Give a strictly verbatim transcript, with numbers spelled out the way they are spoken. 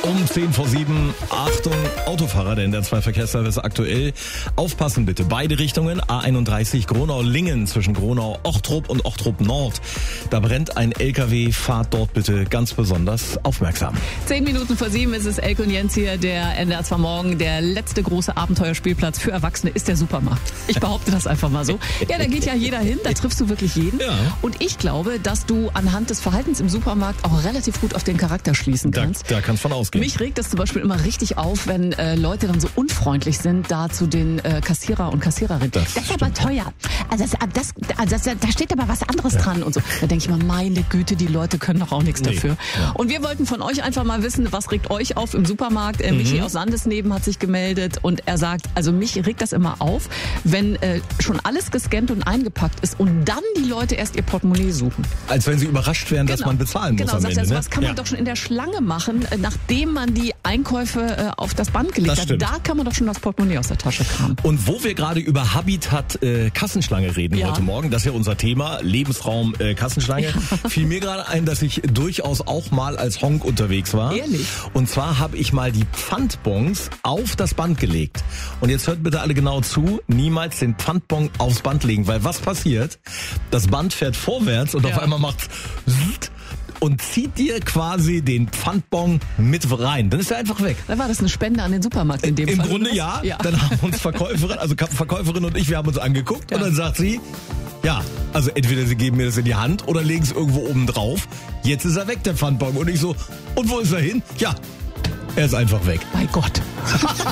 Um zehn vor sieben, Achtung, Autofahrer, denn der zwei Verkehrsservice aktuell. Aufpassen bitte, beide Richtungen, A einunddreißig Gronau-Lingen zwischen Gronau-Ochtrup und Ochtrup Nord. Da brennt ein L K W, fahrt dort bitte ganz besonders aufmerksam. Zehn Minuten vor sieben ist es, Elke und Jens hier, der N D R zwei Morgen. Der letzte große Abenteuerspielplatz für Erwachsene ist der Supermarkt. Ich behaupte das einfach mal so. Ja, da geht ja jeder hin, da triffst du wirklich jeden. Ja. Und ich glaube, dass du anhand des Verhaltens im Supermarkt auch relativ gut auf den Charakter schließen kannst. Da, da kannst du von ausgehen. Mich regt das zum Beispiel immer richtig auf, wenn äh, Leute dann so unfreundlich sind, da zu den äh, Kassierer und Kassiererinnen. Das, das ist aber teuer. Also, das, das, also das, da steht aber was anderes ja. dran und so. Da denke ich mal, meine Güte, die Leute können doch auch nichts nee. dafür. Ja. Und wir wollten von euch einfach mal wissen, was regt euch auf im Supermarkt? Äh, mhm. Michi aus Sandesneben hat sich gemeldet und er sagt, also mich regt das immer auf, wenn äh, schon alles gescannt und eingepackt ist und dann die Leute erst ihr Portemonnaie suchen. Als wenn sie überrascht wären, genau. dass man bezahlen genau, muss am sagt Ende. Also, ne? was kann man ja. doch schon in der Schlange machen, äh, nachdem man die Einkäufe äh, auf das Band gelegt hat. Da kann man doch schon das Portemonnaie aus der Tasche kramen. Und wo wir gerade über Habitat äh, Kassenschlange reden ja. heute Morgen, das ist ja unser Thema, Lebensraum äh, Kassenschlange, ja. fiel mir gerade ein, dass ich durchaus auch mal als Honk unterwegs war. Ehrlich? Und zwar habe ich mal die Pfandbons auf das Band gelegt. Und jetzt hört bitte alle genau zu, niemals den Pfandbon aufs Band legen, weil was passiert? Das Band fährt vorwärts und ja. auf einmal macht's und zieht dir quasi den Pfandbon mit rein. Dann ist er einfach weg. Dann war das eine Spende an den Supermarkt in dem Im Fall. Im Grunde ja. ja. Dann haben uns Verkäuferin, also Verkäuferin und ich, wir haben uns angeguckt ja. und dann sagt sie, ja, also entweder sie geben mir das in die Hand oder legen es irgendwo oben drauf. Jetzt ist er weg, der Pfandbon. Und ich so, und wo ist er hin? Ja, er ist einfach weg. Bei Gott.